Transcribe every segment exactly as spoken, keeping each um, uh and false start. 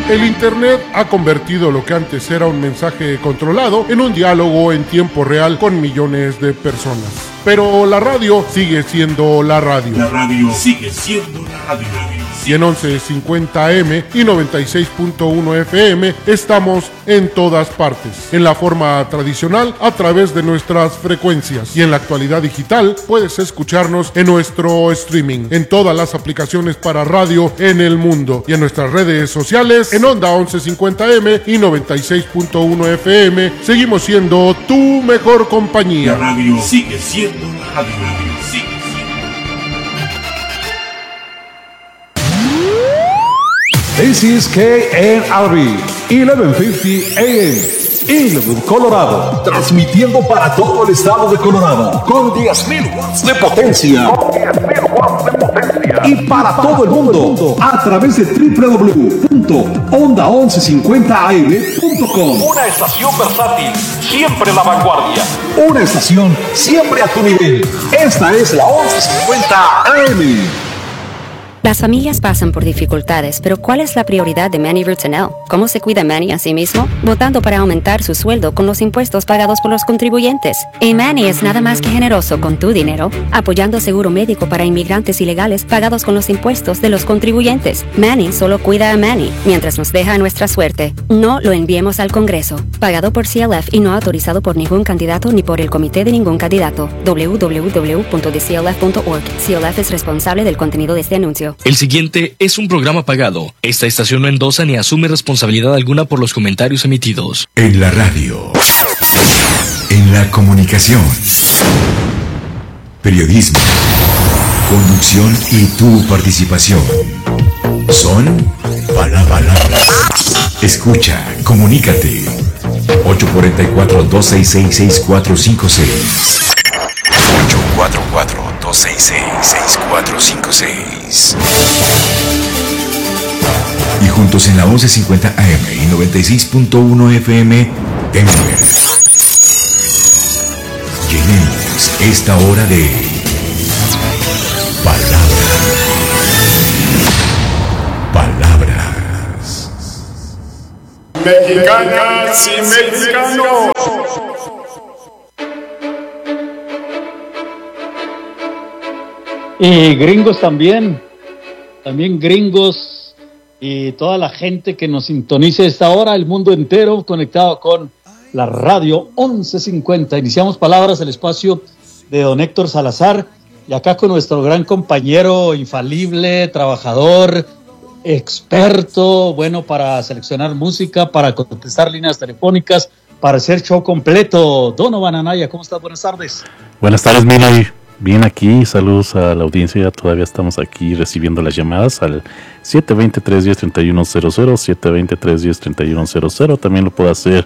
El Internet ha convertido lo que antes era un mensaje controlado en un diálogo en tiempo real con millones de personas. Pero la radio sigue siendo la radio. La radio sigue siendo la radio. Y en once cincuenta A M y noventa y seis punto uno F M estamos en todas partes. En la forma tradicional, a través de nuestras frecuencias. Y en la actualidad digital, puedes escucharnos en nuestro streaming, en todas las aplicaciones para radio en el mundo. Y en nuestras redes sociales, en Onda once cincuenta A M y noventa y seis punto uno F M, seguimos siendo tu mejor compañía. La radio sigue siendo la radio. La radio sigue. This is K N R B, eleven fifty A M, Inwood, Colorado. Transmitiendo para todo el estado de Colorado con diez mil watts de potencia. Con diez mil watts de potencia. Y para todo el mundo a través de doble u doble u doble u punto onda once cincuenta A M punto com. Una estación versátil, siempre en la vanguardia. Una estación siempre a tu nivel. Esta es la once cincuenta A M. Las familias pasan por dificultades, pero ¿cuál es la prioridad de Manny Roots and L? ¿Cómo se cuida Manny a sí mismo? Votando para aumentar su sueldo con los impuestos pagados por los contribuyentes. Y Manny es nada más que generoso con tu dinero, apoyando seguro médico para inmigrantes ilegales pagados con los impuestos de los contribuyentes. Manny solo cuida a Manny, mientras nos deja a nuestra suerte. No lo enviemos al Congreso. Pagado por C L F y no autorizado por ningún candidato ni por el comité de ningún candidato. doble u doble u doble u punto d c l f punto org. C L F es responsable del contenido de este anuncio. El siguiente es un programa pagado. Esta estación no endosa ni asume responsabilidad alguna por los comentarios emitidos. En la radio, en la comunicación, periodismo, conducción y tu participación. Son palabras. Escucha, comunícate. ocho cuatro cuatro, dos seis seis, seis cuatro cinco seis. ocho cuatro cuatro, dos seis seis, seis cuatro cinco seis. Y juntos en la once cincuenta A M y noventa y seis punto uno F M, Denver. Llenemos esta hora de palabras. Palabras. Mexicanas y mexicanos. Y gringos también, también gringos y toda la gente que nos sintonice a esta hora, el mundo entero conectado con la radio once cincuenta. Iniciamos palabras, el espacio de don Héctor Salazar, y acá con nuestro gran compañero infalible, trabajador, experto, bueno para seleccionar música, para contestar líneas telefónicas, para hacer show completo. Donovan Anaya, ¿cómo estás? Buenas tardes. Buenas tardes, Mila. Bien aquí, saludos a la audiencia, todavía estamos aquí recibiendo las llamadas al siete dos cero, tres uno cero, tres uno cero cero, siete dos cero, tres uno cero, tres uno cero cero, también lo puedo hacer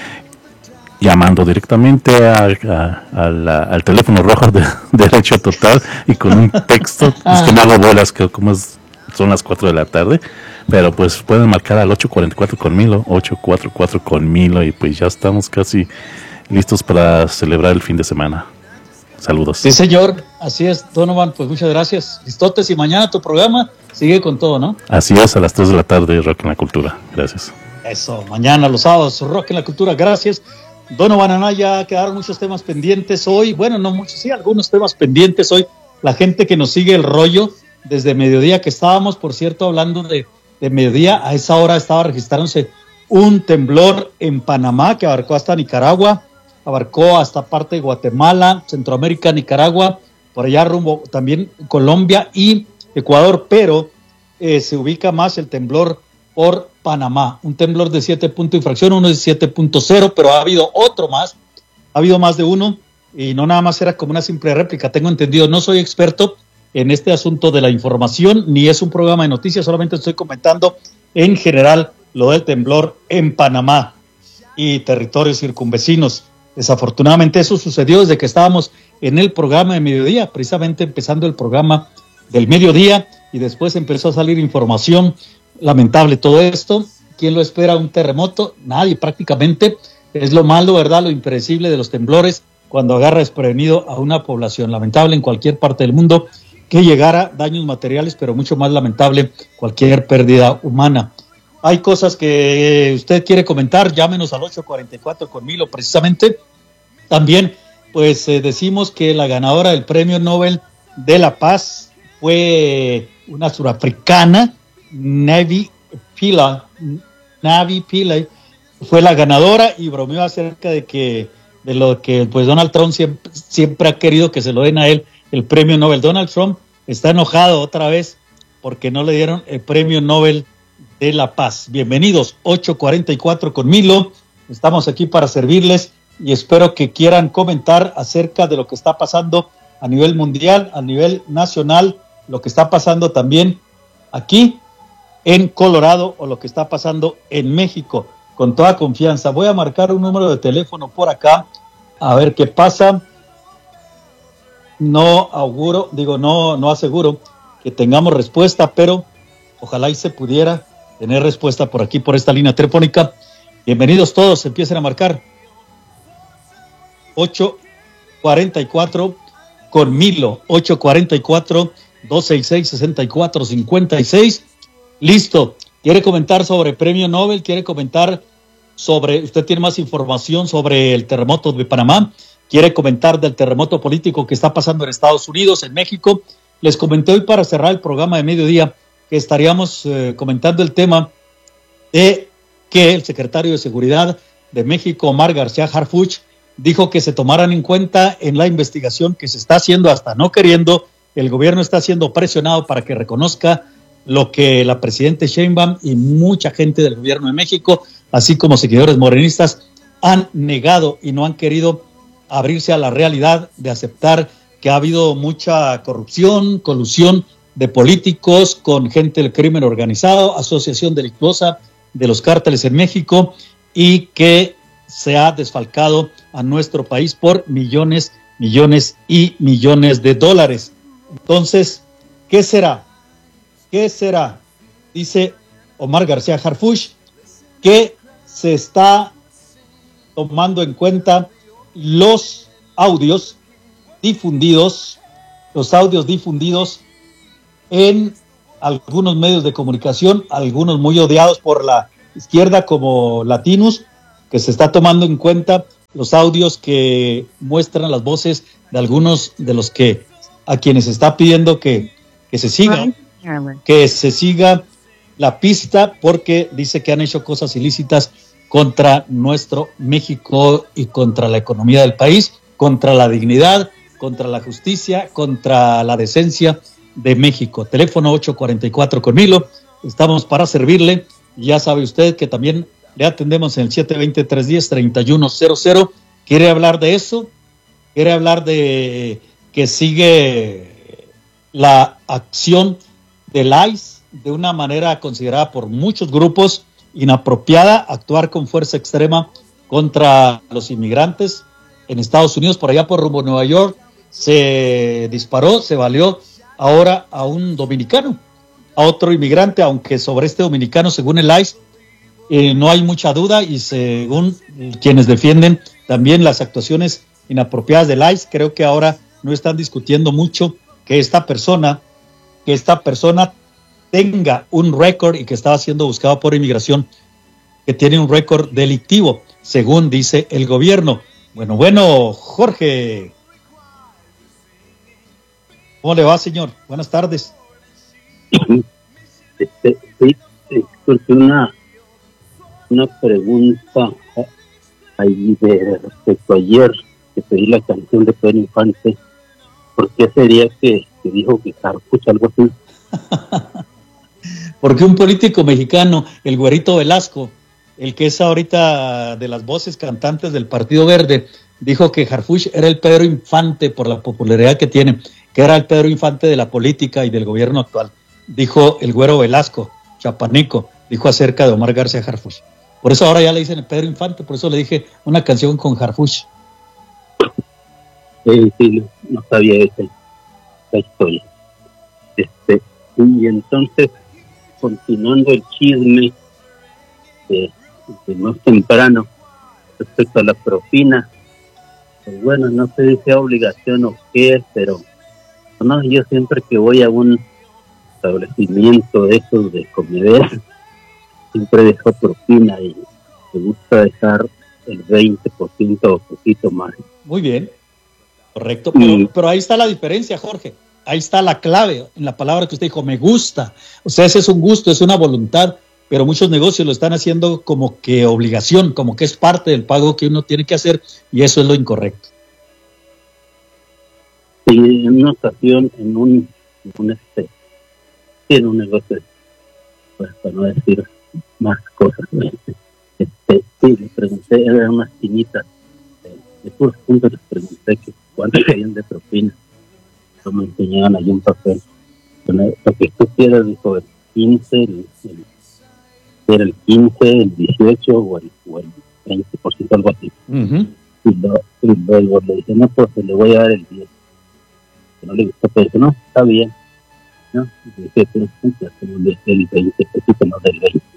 llamando directamente a, a, a la, al teléfono rojo de Derecho Total y con un texto, es que no hago bolas, que como es, son las cuatro de la tarde, pero pues pueden marcar al ocho cuatro cuatro con Milo, ocho cuatro cuatro con Milo, y pues ya estamos casi listos para celebrar el fin de semana. Saludos. Sí, señor, así es, Donovan, pues muchas gracias. Listotes, y mañana tu programa sigue con todo, ¿no? Así es, a las tres de la tarde, Rock en la Cultura. Gracias. Eso, mañana los sábados, Rock en la Cultura, gracias. Donovan Anaya, quedaron muchos temas pendientes hoy, bueno, no muchos, sí, algunos temas pendientes hoy. La gente que nos sigue el rollo desde mediodía que estábamos, por cierto, hablando de, de mediodía, a esa hora estaba registrándose un temblor en Panamá que abarcó hasta Nicaragua, abarcó hasta parte de Guatemala, Centroamérica, Nicaragua, por allá rumbo también Colombia y Ecuador, pero eh, se ubica más el temblor por Panamá, un temblor de siete puntos de infracción, uno de siete punto cero, pero ha habido otro más, ha habido más de uno, y no nada más era como una simple réplica, tengo entendido, no soy experto en este asunto de la información, ni es un programa de noticias, solamente estoy comentando en general lo del temblor en Panamá y territorios circunvecinos. Desafortunadamente eso sucedió desde que estábamos en el programa de mediodía, precisamente empezando el programa del mediodía, y después empezó a salir información. Lamentable todo esto. ¿Quién lo espera? ¿Un terremoto? Nadie, prácticamente. Es lo malo, ¿verdad? Lo impredecible de los temblores cuando agarra desprevenido a una población. Lamentable en cualquier parte del mundo que llegara daños materiales, pero mucho más lamentable cualquier pérdida humana. hay cosas que usted quiere comentar, llámenos al ocho cuarenta y cuatro con Milo precisamente. También, pues eh, decimos que la ganadora del Premio Nobel de la Paz fue una surafricana, Navi Pillay, Navi Pillay, fue la ganadora y bromeó acerca de que de lo que pues Donald Trump siempre, siempre ha querido que se lo den a él el Premio Nobel. Donald Trump está enojado otra vez porque no le dieron el Premio Nobel de la Paz. Bienvenidos, ocho cuarenta y cuatro con Milo, estamos aquí para servirles y espero que quieran comentar acerca de lo que está pasando a nivel mundial, a nivel nacional, lo que está pasando también aquí en Colorado o lo que está pasando en México, con toda confianza. Voy a marcar un número de teléfono por acá, a ver qué pasa. No auguro, digo, no, no aseguro que tengamos respuesta, pero ojalá y se pudiera tener respuesta por aquí, por esta línea telefónica. Bienvenidos todos, empiecen a marcar. ocho cuarenta y cuatro con Milo, ocho cuarenta y cuatro, dos sesenta y seis, sesenta y cuatro cincuenta y seis. Listo. ¿Quiere comentar sobre Premio Nobel? ¿Quiere comentar sobre, usted tiene más información sobre el terremoto de Panamá? ¿Quiere comentar del terremoto político que está pasando en Estados Unidos, en México? Les comenté hoy para cerrar el programa de mediodía que estaríamos eh, comentando el tema de que el secretario de Seguridad de México, Omar García Harfuch, dijo que se tomaran en cuenta en la investigación que se está haciendo, hasta no queriendo, el gobierno está siendo presionado para que reconozca lo que la presidenta Sheinbaum y mucha gente del gobierno de México, así como seguidores morenistas, han negado y no han querido abrirse a la realidad de aceptar que ha habido mucha corrupción, colusión de políticos con gente del crimen organizado, asociación delictuosa de los cárteles en México y que se ha desfalcado a nuestro país por millones, millones y millones de dólares. Entonces, ¿qué será? ¿Qué será? Dice Omar García Harfuch que se está tomando en cuenta los audios difundidos, los audios difundidos en algunos medios de comunicación, algunos muy odiados por la izquierda como Latinos, que se está tomando en cuenta los audios que muestran las voces de algunos de los que a quienes está pidiendo que, que se siga, que se siga la pista porque dice que han hecho cosas ilícitas contra nuestro México y contra la economía del país, contra la dignidad, contra la justicia, contra la decencia de México. Teléfono ocho cuarenta y cuatro con Milo, estamos para servirle. Ya sabe usted que también le atendemos en el siete veinte, trescientos diez, treinta y uno cero cero. ¿Quiere hablar de eso? ¿Quiere hablar de que sigue la acción del I C E de una manera considerada por muchos grupos inapropiada, actuar con fuerza extrema contra los inmigrantes en Estados Unidos? Por allá por rumbo a Nueva York se disparó, se valió ahora a un dominicano, a otro inmigrante, aunque sobre este dominicano, según el I C E, eh, no hay mucha duda y según quienes defienden también las actuaciones inapropiadas del I C E, creo que ahora no están discutiendo mucho que esta persona, que esta persona tenga un récord y que estaba siendo buscado por inmigración, que tiene un récord delictivo, según dice el gobierno. Bueno, bueno, Jorge. ¿Cómo le va, señor? Buenas tardes. Este, sí, disculpe, una, una pregunta ahí de respecto a ayer que pedí la canción de Pedro Infante. ¿Por qué sería que, que dijo que Harfuch algo así? Porque un político mexicano, el Güerito Velasco, el que es ahorita de las voces cantantes del Partido Verde, dijo que Harfuch era el Pedro Infante por la popularidad que tiene, que era el Pedro Infante de la política y del gobierno actual. Dijo el Güero Velasco, chapaneco, dijo acerca de Omar García Harfuch. Por eso ahora ya le dicen el Pedro Infante, por eso le dije una canción con Harfuch. Sí, sí, no, no sabía esa, esa historia. Este, y entonces, continuando el chisme de, de más temprano respecto a la propina, pues bueno, no sé si sea obligación o qué, pero no, yo siempre que voy a un establecimiento de esos de comedor, siempre dejo propina y me gusta dejar el veinte por ciento o poquito más. Muy bien, correcto, pero, y, pero ahí está la diferencia, Jorge, ahí está la clave en la palabra que usted dijo, me gusta. O sea, ese es un gusto, es una voluntad, pero muchos negocios lo están haciendo como que obligación, como que es parte del pago que uno tiene que hacer, y eso es lo incorrecto. Sí, en una ocasión, en un, en un este, en un negocio, pues para no decir más cosas, este, sí, le pregunté, eran unas tinitas, de, de puros puntos, les pregunté que cuánto querían de propina. Entonces me enseñaban ahí un papel. Bueno, lo que tú quieras, dijo, el quince, el, el, era el quince, el dieciocho o el, o el veinte por ciento, algo así. Uh-huh. Y, lo, y luego le dije, no, pues le voy a dar el diez. Que no le gustó, pero dije, no, está bien. ¿No? Y dije, pero puntos, como el veinte por ciento, no del veinte.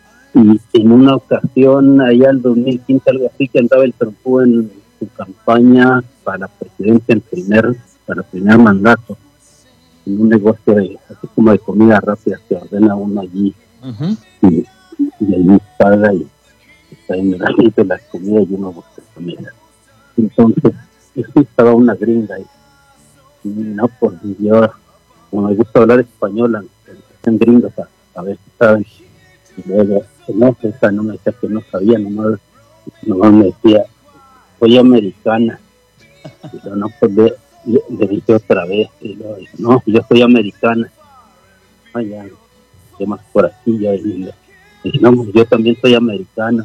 Y en una ocasión, allá en dos mil quince, algo así, que andaba el Trump en su campaña para la presidencia, el primer, para el primer mandato, en un negocio de, así como de comida rápida, que ordena uno allí, uh-huh. y, y allí paga y está en el de la comida y uno busca comida. Entonces, eso estaba una gringa y, y no, pues yo, como me gusta hablar español, en gringos a, a ver si saben. Y luego, no, esa no me decía que no sabía, nomás, nomás me decía, soy americana. Y yo, no, pues le, le, le dije otra vez, y luego, no, yo soy americana. Ay, ya, ¿qué más por aquí? Ya, y le dije, no, yo también soy americana.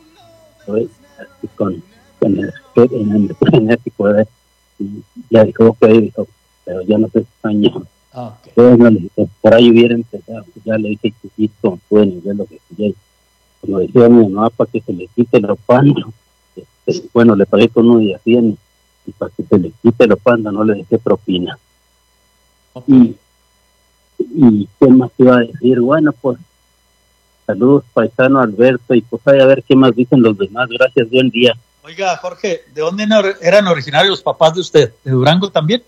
Soy así con, con el, en el frenético, ¿eh? Y ya dijo, ok, dijo, pero ya no soy español. Okay. Entonces, no, le dije, por ahí hubiera empezado, ya le dije que sí, con sueño, ya lo que quería. Como decía mi mamá, para que se le quite lo pando, este, bueno, le pagué con uno y a cien, y para que se le quite lo pando, no le dejé propina. Okay. Y, y qué más iba a decir, bueno, pues, saludos paisano Alberto, y pues a ver qué más dicen los demás, gracias, buen día. Oiga, Jorge, ¿de dónde eran originarios los papás de usted? ¿De Durango también?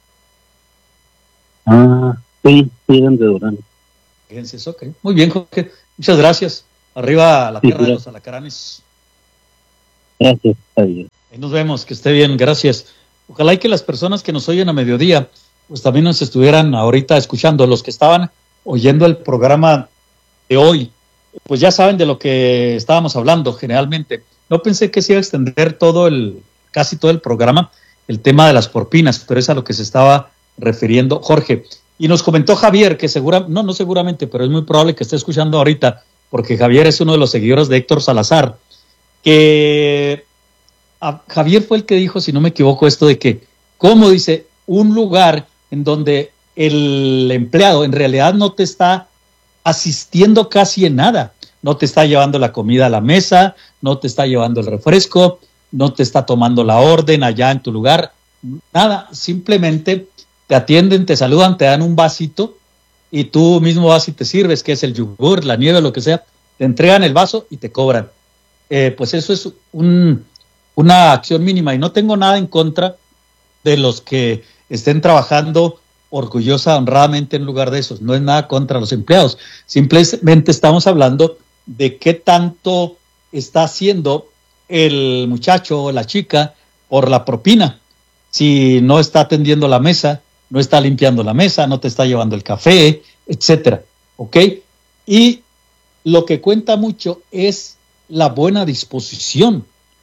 Ah, sí, sí, eran de Durango. Fíjense eso, ok. Muy bien, Jorge. Muchas gracias. Arriba a la sí, tierra gracias. De los alacranes. Gracias, está bien. Ahí nos vemos, que esté bien, gracias. Ojalá y que las personas que nos oyen a mediodía, pues también nos estuvieran ahorita escuchando. Los que estaban oyendo el programa de hoy, pues ya saben de lo que estábamos hablando generalmente. No pensé que se iba a extender todo el, casi todo el programa, el tema de las propinas, pero es a lo que se estaba refiriendo Jorge. Y nos comentó Javier, que segura, no, no seguramente, pero es muy probable que esté escuchando ahorita, porque Javier es uno de los seguidores de Héctor Salazar, que a, Javier fue el que dijo, si no me equivoco, esto de que, ¿cómo dice? Un lugar en donde el empleado en realidad no te está asistiendo casi en nada, no te está llevando la comida a la mesa, no te está llevando el refresco, no te está tomando la orden allá en tu lugar, nada, simplemente te atienden, te saludan, te dan un vasito y tú mismo vas y te sirves, que es el yogur, la nieve, lo que sea, te entregan el vaso y te cobran. Eh, pues eso es un, una acción mínima y no tengo nada en contra de los que estén trabajando orgullosa, honradamente en lugar de esos. No es nada contra los empleados. Simplemente estamos hablando de qué tanto está haciendo el muchacho o la chica por la propina. Si no está atendiendo la mesa, no está limpiando la mesa, no te está llevando el café, etcétera, ¿ok? Y lo que cuenta mucho es la buena disposición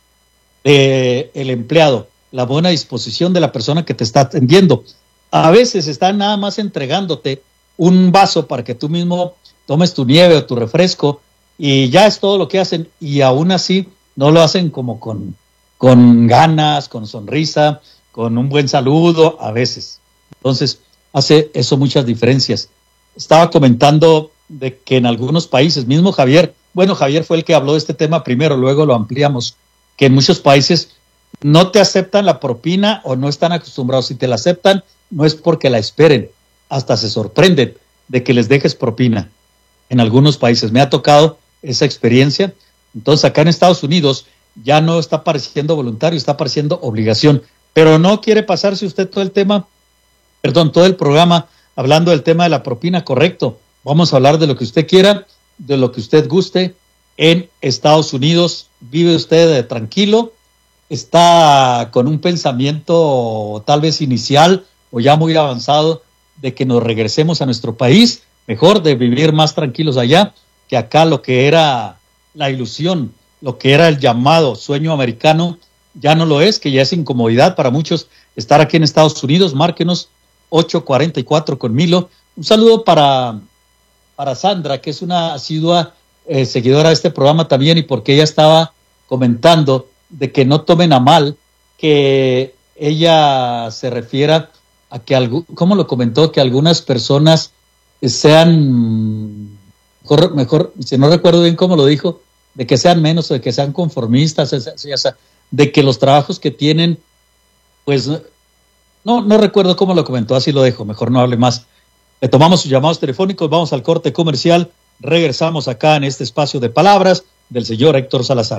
del empleado, la buena disposición de la persona que te está atendiendo. A veces están nada más entregándote un vaso para que tú mismo tomes tu nieve o tu refresco y ya es todo lo que hacen, y aún así no lo hacen como con, con ganas, con sonrisa, con un buen saludo a veces. Entonces, hace eso muchas diferencias. Estaba comentando de que en algunos países, mismo Javier, bueno, Javier fue el que habló de este tema primero, luego lo ampliamos, que en muchos países no te aceptan la propina o no están acostumbrados. Si te la aceptan, no es porque la esperen, hasta se sorprenden de que les dejes propina. En algunos países me ha tocado esa experiencia. Entonces, acá en Estados Unidos ya no está pareciendo voluntario, está pareciendo obligación. Pero no quiere pasarse usted todo el tema, perdón, todo el programa hablando del tema de la propina, correcto. Vamos a hablar de lo que usted quiera de lo que usted guste en Estados Unidos. Vive usted eh, tranquilo, está con un pensamiento tal vez inicial o ya muy avanzado de que nos regresemos a nuestro país, mejor de vivir más tranquilos allá, que acá lo que era la ilusión, lo que era el llamado sueño americano, ya no lo es, que ya es incomodidad para muchos estar aquí en Estados Unidos. Márquenos ocho cuarenta y cuatro con Milo. Un saludo para, para Sandra, que es una asidua eh, seguidora de este programa también, y porque ella estaba comentando de que no tomen a mal que ella se refiera a que, algo, ¿cómo lo comentó? Que algunas personas sean, mejor, mejor, si no recuerdo bien cómo lo dijo, de que sean menos, de que sean conformistas, de que los trabajos que tienen, pues, no, no recuerdo cómo lo comentó, así lo dejo, mejor no hable más. Le tomamos sus llamados telefónicos, vamos al corte comercial, regresamos acá en este espacio de palabras del señor Héctor Salazar.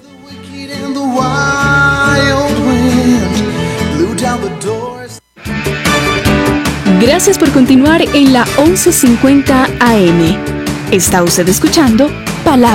Gracias por continuar en la once cincuenta A M. Está usted escuchando Palabras.